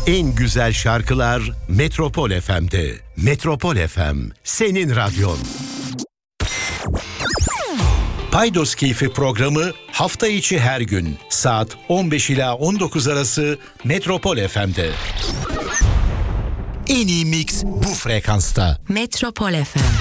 En güzel şarkılar Metropol FM'de. Metropol FM, senin radyon. Paydos Keyfi programı hafta içi her gün saat 15 ila 19 arası Metropol FM'de. En iyi mix bu frekansta. Metropol FM.